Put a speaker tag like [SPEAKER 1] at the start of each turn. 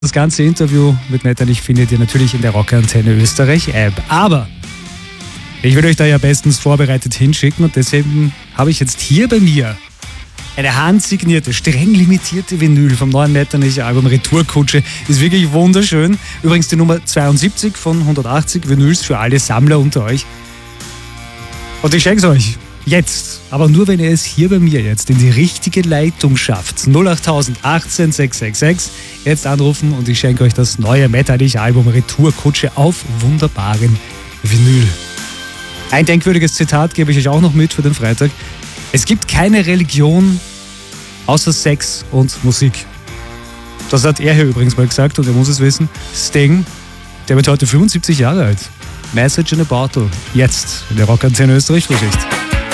[SPEAKER 1] Das ganze Interview mit Metternich findet ihr natürlich in der Rockantenne Österreich App. Aber ich will euch da ja bestens vorbereitet hinschicken und deswegen habe ich jetzt hier bei mir eine handsignierte, streng limitierte Vinyl vom neuen Metternich-Album Retourkutsche. Ist wirklich wunderschön. Übrigens die Nummer 72 von 180 Vinyls für alle Sammler unter euch. Und ich schenke es euch jetzt, aber nur wenn ihr es hier bei mir jetzt in die richtige Leitung schafft. 08000 18 666. Jetzt anrufen und ich schenke euch das neue Metternich-Album Retourkutsche auf wunderbaren Vinyl. Ein denkwürdiges Zitat gebe ich euch auch noch mit für den Freitag. Es gibt keine Religion außer Sex und Musik. Das hat er hier übrigens mal gesagt und er muss es wissen. Sting, der wird heute 75 Jahre alt. Message in a Bottle. Jetzt in der Rockantenne Österreich Frühschicht.